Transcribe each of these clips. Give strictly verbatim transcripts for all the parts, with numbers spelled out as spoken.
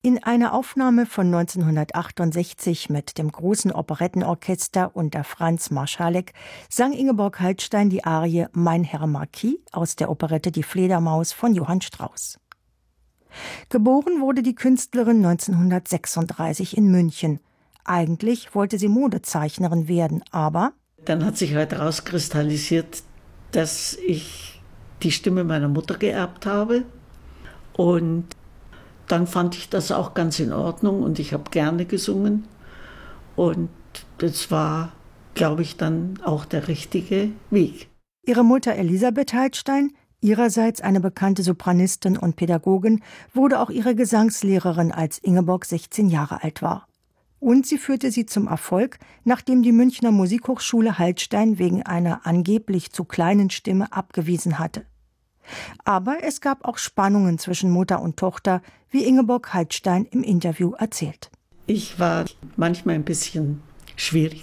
In einer Aufnahme von neunzehnhundertachtundsechzig mit dem Großen Operettenorchester unter Franz Marschalek sang Ingeborg Heilstein die Arie »Mein Herr Marquis« aus der Operette »Die Fledermaus« von Johann Strauss. Geboren wurde die Künstlerin neunzehnhundertsechsunddreißig in München. Eigentlich wollte sie Modezeichnerin werden, aber dann hat sich halt herauskristallisiert, dass ich die Stimme meiner Mutter geerbt habe. Und dann fand ich das auch ganz in Ordnung und ich habe gerne gesungen. Und das war, glaube ich, dann auch der richtige Weg. Ihre Mutter Elisabeth Heilstein, ihrerseits eine bekannte Sopranistin und Pädagogin, wurde auch ihre Gesangslehrerin, als Ingeborg sechzehn Jahre alt war. Und sie führte sie zum Erfolg, nachdem die Münchner Musikhochschule Heilstein wegen einer angeblich zu kleinen Stimme abgewiesen hatte. Aber es gab auch Spannungen zwischen Mutter und Tochter, wie Ingeborg Heilstein im Interview erzählt. Ich war manchmal ein bisschen schwierig.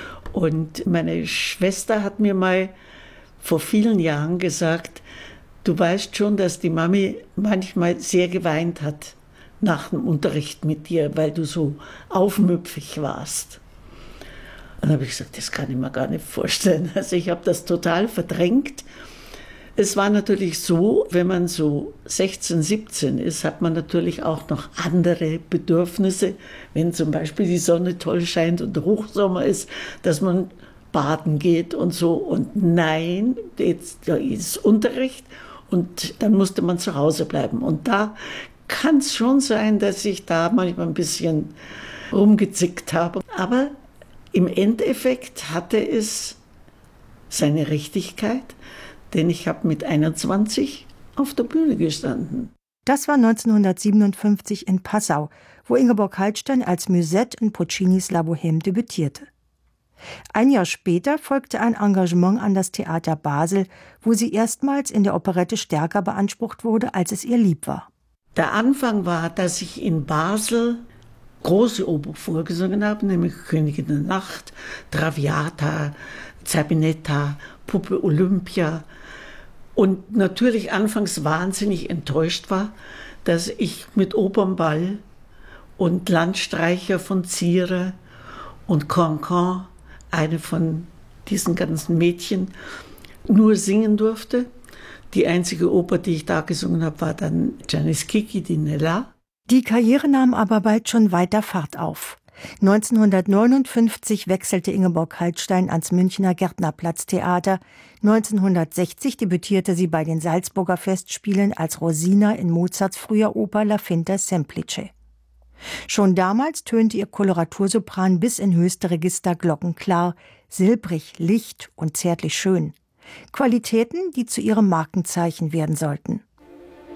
Und meine Schwester hat mir mal vor vielen Jahren gesagt, du weißt schon, dass die Mami manchmal sehr geweint hat nach dem Unterricht mit dir, weil du so aufmüpfig warst. Und dann habe ich gesagt, das kann ich mir gar nicht vorstellen. Also ich habe das total verdrängt. Es war natürlich so, wenn man so sechzehn, siebzehn ist, hat man natürlich auch noch andere Bedürfnisse. Wenn zum Beispiel die Sonne toll scheint und der Hochsommer ist, dass man baden geht und so. Und nein, jetzt ja, ist Unterricht und dann musste man zu Hause bleiben. Und da kann es schon sein, dass ich da manchmal ein bisschen rumgezickt habe. Aber im Endeffekt hatte es seine Richtigkeit. Denn ich habe mit einundzwanzig auf der Bühne gestanden. Das war neunzehnhundertsiebenundfünfzig in Passau, wo Ingeborg Heilstein als Musette in Puccinis La Bohème debütierte. Ein Jahr später folgte ein Engagement an das Theater Basel, wo sie erstmals in der Operette stärker beansprucht wurde, als es ihr lieb war. Der Anfang war, dass ich in Basel große Oper vorgesungen habe, nämlich Königin der Nacht, Traviata, Zerbinetta, Puppe Olympia. Und natürlich anfangs wahnsinnig enttäuscht war, dass ich mit Opernball und Landstreicher von Zierer und Cancan, eine von diesen ganzen Mädchen, nur singen durfte. Die einzige Oper, die ich da gesungen habe, war dann Giannis Kiki di Nella. Die Karriere nahm aber bald schon weiter Fahrt auf. neunzehnhundertneunundfünfzig wechselte Ingeborg Heilstein ans Münchner Gärtnerplatztheater. neunzehnhundertsechzig debütierte sie bei den Salzburger Festspielen als Rosina in Mozarts früher Oper La Finta Semplice. Schon damals tönte ihr Koloratursopran bis in höchste Register glockenklar, silbrig, licht und zärtlich schön. Qualitäten, die zu ihrem Markenzeichen werden sollten.